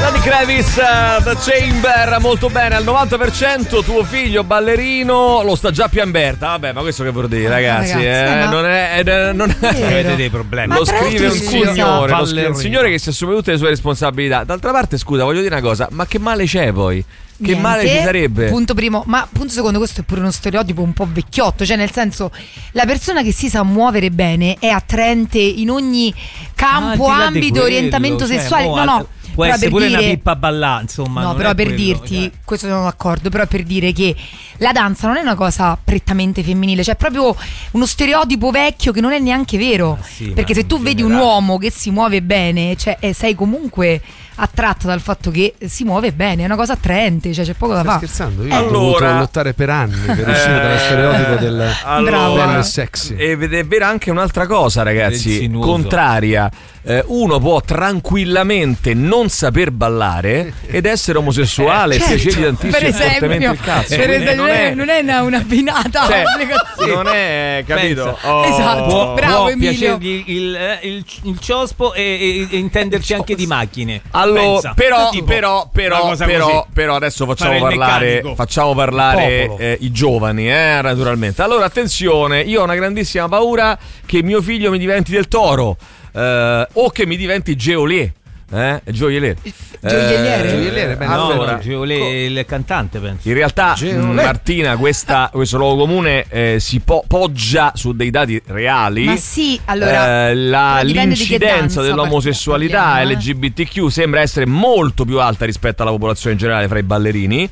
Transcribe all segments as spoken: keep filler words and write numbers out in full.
Lenny Kravitz, uh, The Chamber, molto bene, al novanta per cento tuo figlio ballerino lo sta già pianberta. Vabbè, ma questo che vuol dire, ragazzi? ragazzi eh, ma... non è, è non è... avete dei problemi. Ma lo scrive un signore, lo scrive un Ballerino. signore che si assume tutte le sue responsabilità. D'altra parte, scusa, voglio dire una cosa, ma che male c'è poi? Che Niente, male ci sarebbe? Punto primo, ma punto secondo, questo è pure uno stereotipo un po' vecchiotto, cioè nel senso, la persona che si sa muovere bene è attraente in ogni campo, Ah, ambito, quello, orientamento cioè, sessuale. mo, No, no. può però essere per pure dire... una pippa ballà, insomma. No, non però è per quello, dirti, cioè. questo sono d'accordo, però per dire che la danza non è una cosa prettamente femminile, cioè è proprio uno stereotipo vecchio che non è neanche vero. Ah, sì, perché ma se tu in vedi un generale. uomo che si muove bene, cioè eh, sei comunque attratto dal fatto che si muove bene, è una cosa attraente, cioè c'è poco da Stai fare. scherzando? Io Eh. ho dovuto Allora- lottare per anni per uscire dallo stereotipo del Bravo. bello eh. e sexy. Ed è vera anche un'altra cosa, Del ragazzi, sinuoso. contraria. Eh, uno può tranquillamente non saper ballare ed essere omosessuale e Certo. piacergli tantissimo Per fortemente esempio, il cazzo. per Quindi esempio, non è, non è una, una binata. cioè, Sì. non è, capito? Pensa. Oh. Esatto. Può, Bravo, può Emilio. piacergli il, eh, il, il ciospo e, e- e intenderci anche di macchine. Allora, Pensa. però, Tipo, però, una però, cosa però, così. però adesso facciamo Fare il parlare, meccanico. facciamo parlare Il popolo. eh, i giovani, eh, naturalmente. Allora, attenzione, io ho una grandissima paura che mio figlio mi diventi del Toro eh, o che mi diventi Geolier. Eh? Gioielliere. Gioielliere? Gioielliere, bene. allora, No, Geolè, il cantante, penso. in realtà, Geolier. mh, Martina, questa, questo luogo comune eh, si po- poggia su dei dati reali. Ma sì, allora, Eh, la, però dipende di che l'incidenza danza dell'omosessualità parliamo, eh. L G B T Q sembra essere molto più alta rispetto alla popolazione in generale fra i ballerini.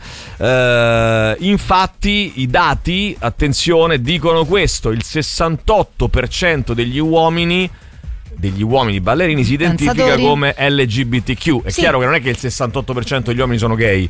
Eh, infatti i dati, attenzione, dicono questo: il sessantotto per cento degli uomini degli uomini ballerini si identifica Danzatori. come L G B T Q. È Sì. chiaro che non è che il sessantotto per cento degli uomini sono gay.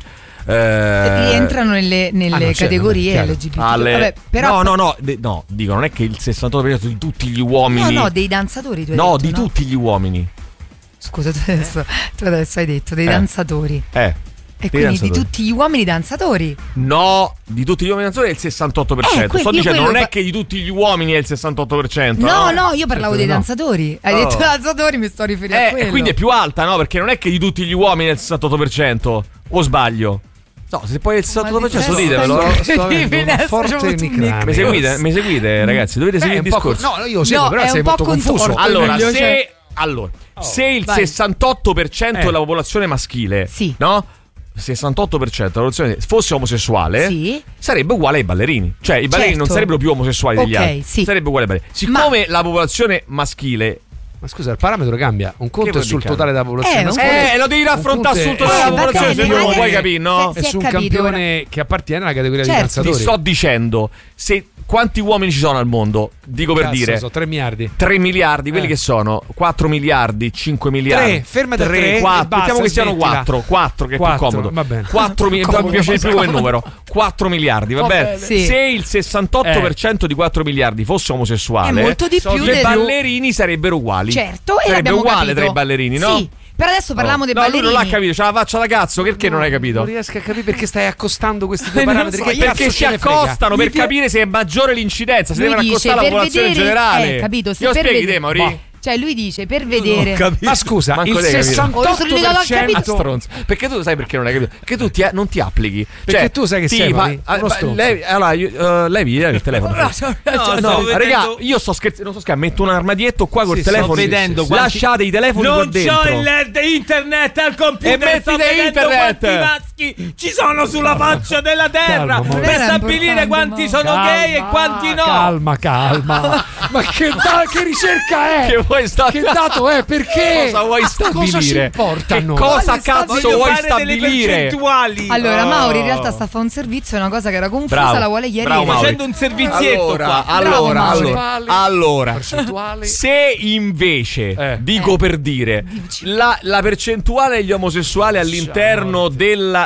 Eh, rientrano nelle, nelle ah, no, certo, categorie chiaro. L G B T. alle- Vabbè, però, no, no, no, de- no, dico, non è che il sessantotto per cento di tutti gli uomini. no, no, dei danzatori tu hai No, detto, di tutti gli uomini. Scusa, tu adesso, tu adesso hai detto dei Eh. danzatori. Eh. E dei quindi danzatori. di tutti gli uomini danzatori. No, di tutti gli uomini danzatori è il sessantotto per cento. Eh, que- Sto io dicendo, quello non è fa- che di tutti gli uomini è il sessantotto per cento. No, no, io parlavo Certo dei no. danzatori. Hai Oh. detto danzatori, mi sto riferendo a Eh, quello. e quindi è più alta, no? Perché non è che di tutti gli uomini è il sessantotto per cento. O sbaglio? No, se poi è il sessantotto per cento Ma di ditemelo. testa Sto avendo una Adesso forte c'ho avuto un emicrania. Mi seguite? Mi seguite, ragazzi? Dovete Eh, seguire un il po' co- discorso. no, io seguo, No, però è sei un po' molto confuso. contorto. Allora, Emilio, se, cioè- allora se il vai. sessantotto per cento Eh. della popolazione maschile, Sì. no? sessantotto per cento della popolazione fosse omosessuale, Sì. sarebbe uguale ai ballerini. Cioè, i ballerini Certo. non sarebbero più omosessuali degli Ok, altri. sì. Sarebbe uguale ai ballerini. Siccome la popolazione maschile. Ma scusa, il parametro cambia. Un conto vuol è sul dire totale della popolazione Eh, un maschile. Eh, lo devi raffrontare un sul conto è- totale Eh, della va popolazione, se bene, no non lo magari- puoi capire, no? se- È si su un capito, campione che appartiene alla categoria Certo. di Ti danzatori. sto dicendo, se quanti uomini ci sono al mondo? Dico per Cazzo, dire so, tre miliardi. tre miliardi, quelli Eh. che sono quattro miliardi, cinque miliardi. Tre, fermati a tre e quattro, basta, mettiamo che siano smettila. quattro, quattro che è più Quattro, comodo. va bene. quattro mi, Comodo, mi piace di più comodo. quel numero. quattro miliardi, va Va bene. bene. Sì. Se il sessantotto per cento di quattro miliardi fosse omosessuale, È molto di so- più i del- ballerini sarebbero uguali. Certo, e sarebbe l'abbiamo uguale capito. tra i ballerini, no? Sì, però adesso parliamo dei no, ballerini. lui non l'ha capito, c'ha la faccia da cazzo, perché non hai capito? Non riesco a capire perché stai accostando questi due Eh, non parametri. so, Che io- Perché cazzo si ce ne frega? accostano per Gli- capire se è maggiore l'incidenza, se Lui devono dice, accostare alla per popolazione in vedere- generale. eh, capito, se Io per spieghi vede- te, Mauri? Boh. Cioè lui dice per vedere. Ma scusa, Manco il te capito. sessantotto Oh, io sono l'unico che ho per capito. cento Stronzo. Perché tu sai perché non hai capito? Perché tu ti, non ti applichi. Perché Cioè, tu sai che ti sei, fa- Mauri, ah, uno ma stronzo. levi, allora, io, uh, levi, levi il telefono. No, no, No, No, stavo vedendo- raga, io sto scherzando, non sto scherzando, metto un armadietto qua col Sì, telefono. sto vedendo quanti- Lasciate i telefoni qua Non dentro. c'ho il L E D internet al computer. E metti sto da vedendo internet. quanti maschi ci sono sulla faccia della terra Calma, Mauro. per Non era stabilire importante, quanti Mauro. sono gay e quanti no. Calma, calma. Ma che, da- che ricerca è? Che vuoi sta- Che dato è? Perché? Cosa vuoi stabilire? Cosa ci importa a Che noi? cosa Voglio cazzo Voglio vuoi fare delle stabilire? percentuali. Allora, Oh. Mauri in realtà sta a fare un servizio, è una cosa che era confusa, Bravo, la vuole chiarire. bravo, Mauri. Facendo un servizietto Allora, qua. allora, Bravo, allora, Mauri. allora, Percentuali. se invece, Eh. dico Eh. per dire, Dici. la, la percentuale degli omosessuali all'interno della,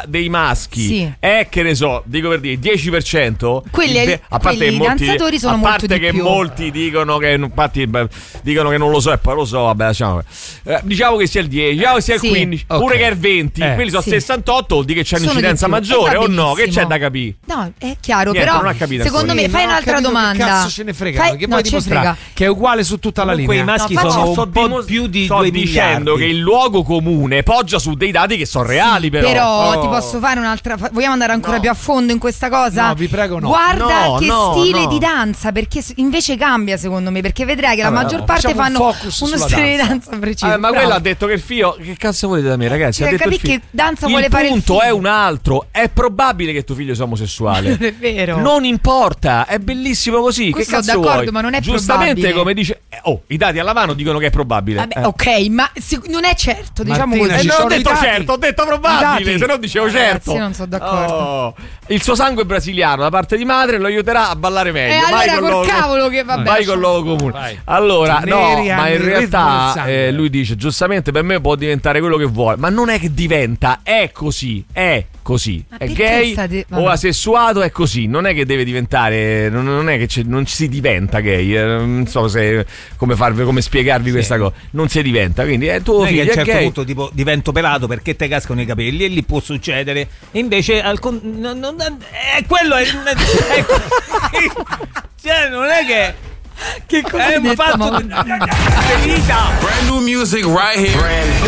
dei maschi Sì. è, che ne so, dico per dire dieci per cento, Quelli- il ve- a parte quelli che molti, danzatori sono a parte molto di che più. molti dicono che infatti beh, dicono che non lo so e poi lo so, vabbè, lasciamo. Eh, diciamo che sia il dieci, diciamo che sia Sì. il quindici, Ok. pure che è il venti, Eh. quelli sono Sì. sessantotto, vuol dire che c'è Sono di un'incidenza più. maggiore E va o no? Che benissimo. c'è da capire? No, è chiaro, Niente, però non ha capito secondo ancora. me fai Non ho un'altra capito domanda. Che cazzo ce ne frega? Fai- Che no, poi ce dimostra frega. che è uguale su tutta la Comunque linea. i maschi No, sono faccio- un po' più di sto due dicendo miliardi. che il luogo comune poggia su dei dati che sono reali, però. Però Oh. ti posso fare un'altra. fa- Vogliamo andare ancora No. più a fondo in questa cosa? No, vi prego, no. Guarda No, che no, stile no. di danza, perché s- invece cambia secondo me, perché vedrai che la Vabbè, maggior no. parte Facciamo un fanno focus uno sulla stile di danza. danza preciso. Ah, ma Bravo. quello ha detto che il figlio. Che cazzo volete da me, ragazzi? Cioè, ha detto il capì figlio. che danza il vuole fare il punto figlio. è un altro. È probabile che tuo figlio sia omosessuale. Non è vero. Non importa, è bellissimo così. Questo che cazzo sono d'accordo, vuoi? ma non è Giustamente, probabile. come dice. eh, Oh, i dati alla mano dicono che è probabile. Vabbè, Eh. ok, ma sic- non è certo, diciamo Martina, Eh, così. ci non ho sono i detto dati. certo, ho detto I probabile, dati. se no dicevo Ragazzi, certo. non sono d'accordo. Oh. Il suo sangue brasiliano da parte di madre lo aiuterà a ballare meglio. E Vai allora con col luogo- cavolo che vabbè. Vai con luogo comune. Vai. Allora, I no, neri hanno ma in il ritmo del realtà sangue. eh, lui dice giustamente per me può diventare quello che vuole, ma non è che diventa, è così, è così. Ma È perché gay state- o vabbè. asessuato è così, non è che deve diventare, non, non è che c'è- non si diventa gay, eh, non so se come farvi come spiegarvi questa cosa. Non si diventa, quindi è tuo Non è che figlio a un è certo gay. punto tipo divento pelato perché te cascano i capelli e lì può succedere e invece al con- non, non- è quello è, è- cioè non è che Che cosa è hai un detto, fatto mamma? di di vita. Brand new music right here.